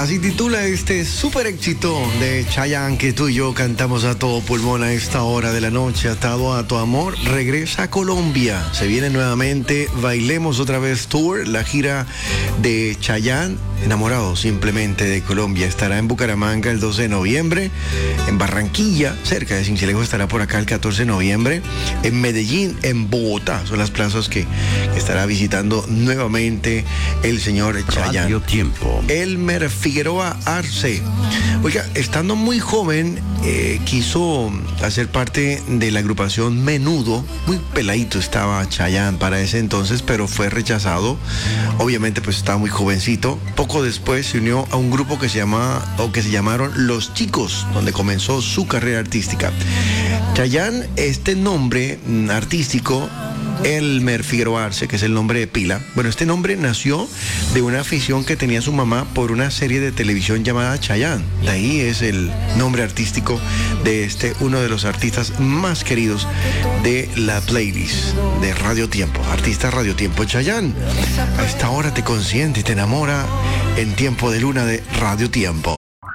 Así titula este súper éxito de Chayanne que tú y yo cantamos a todo pulmón a esta hora de la noche. Atado a tu amor, regresa a Colombia. Se viene nuevamente Bailemos Otra Vez Tour, la gira de Chayanne, enamorado simplemente de Colombia. Estará en Bucaramanga el 12 de noviembre, en Barranquilla, cerca de Sincelejo estará por acá el 14 de noviembre, en Medellín, en Bogotá. Son las plazas que estará visitando nuevamente el señor Chayanne. Radio Tiempo. Elmer Figueroa Arce. Oiga, estando muy joven, quiso hacer parte de la agrupación Menudo. Muy peladito estaba Chayanne para ese entonces, pero fue rechazado. Obviamente, pues estaba muy jovencito. Poco después se unió a un grupo que se llamaron Los Chicos, donde comenzó su carrera artística. Chayanne, este nombre artístico, Elmer Figueroa Arce, que es el nombre de pila. Bueno, este nombre nació de una afición que tenía su mamá por una serie de televisión llamada Chayanne. De ahí es el nombre artístico de uno de los artistas más queridos de la playlist de Radio Tiempo. Artista Radio Tiempo, Chayanne. A esta hora te consiente y te enamora en Tiempo de Luna de Radio Tiempo.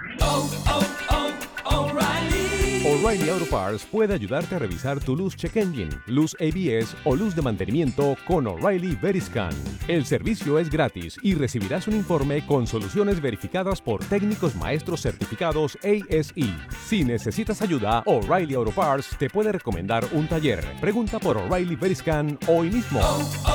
O'Reilly Auto Parts puede ayudarte a revisar tu luz check engine, luz ABS o luz de mantenimiento con O'Reilly Veriscan. El servicio es gratis y recibirás un informe con soluciones verificadas por técnicos maestros certificados ASE. Si necesitas ayuda, O'Reilly Auto Parts te puede recomendar un taller. Pregunta por O'Reilly Veriscan hoy mismo.